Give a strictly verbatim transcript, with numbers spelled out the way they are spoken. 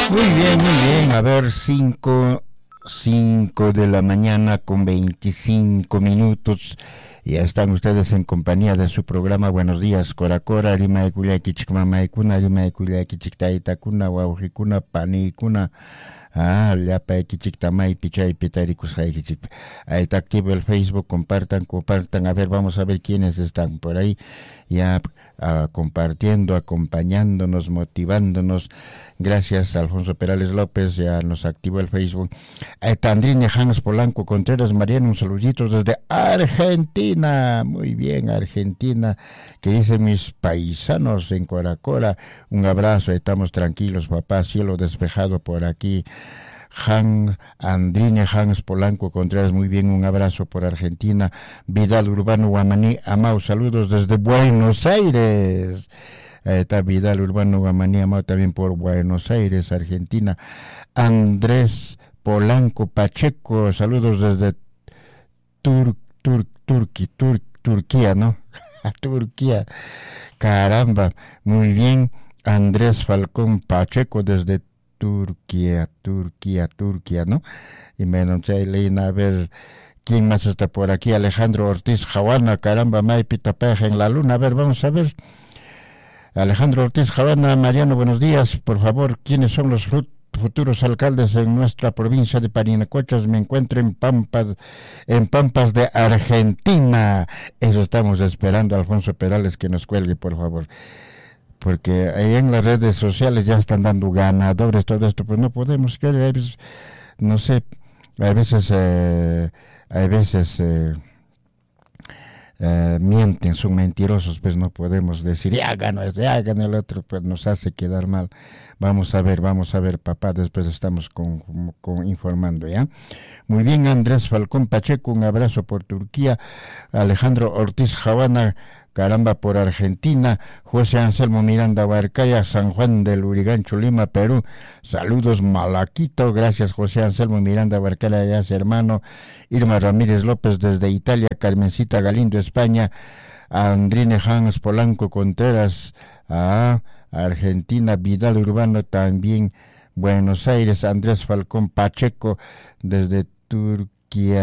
Muy bien, muy bien. A ver, cinco, cinco de la mañana con veinticinco minutos. Ya están ustedes en compañía de su programa Buenos Días, Cora Cora, Rima de Culiaki, Chicmamaicuna, Rima de Culiaki, Chictaitacuna, Guaujicuna, Panicuna. Ah, ya pa Tamay, Pichay, Pitarikus, ahí está activo el Facebook, compartan, compartan. A ver, vamos a ver quiénes están por ahí, ya uh, compartiendo, acompañándonos, motivándonos. Gracias a Alfonso Perales López, ya nos activó el Facebook. Ahí está Andrine Hans Polanco Contreras Mariano, un saludito desde Argentina. Muy bien, Argentina, que dicen mis paisanos en Coracora. Un abrazo, estamos tranquilos, papá, cielo despejado por aquí. Han, Andrine Hans Polanco Contreras, muy bien, un abrazo por Argentina. Vidal Urbano Guamaní, Amau, saludos desde Buenos Aires. Ahí está Vidal Urbano Guamaní, Amau, también por Buenos Aires, Argentina. Andrés Polanco Pacheco, saludos desde Tur, Tur, Turqui, Tur, Turquía, ¿no? Turquía, caramba, muy bien. Andrés Falcón Pacheco desde Turquía, Turquía, Turquía, ¿no? Y menos Leina, a ver, ¿quién más está por aquí? Alejandro Ortiz Jawana, caramba, Maipita Peja en la luna. A ver, vamos a ver. Alejandro Ortiz Jawana, Mariano, buenos días. Por favor, ¿quiénes son los futuros alcaldes en nuestra provincia de Parinacochas? Me encuentro en Pampas, en Pampas de Argentina. Eso estamos esperando, Alfonso Perales, que nos cuelgue, por favor. Porque ahí en las redes sociales ya están dando ganadores, todo esto, pues no podemos creer, no sé, a veces, eh, a veces eh, eh, mienten, son mentirosos, pues no podemos decir, ya ganó este, ya ganó el otro, pues nos hace quedar mal. Vamos a ver, vamos a ver, papá, después estamos con, con, con informando, ¿ya? Muy bien, Andrés Falcón Pacheco, un abrazo por Turquía. Alejandro Ortiz Jawana, caramba, por Argentina. José Anselmo Miranda Barcaya, San Juan del Urigancho, Lima, Perú. Saludos, Malaquito. Gracias, José Anselmo Miranda Barcaya, ya es hermano. Irma Ramírez López desde Italia. Carmencita Galindo, España. Andrine Hans Polanco Contreras, a Argentina. Vidal Urbano también, Buenos Aires. Andrés Falcón Pacheco desde Turquía.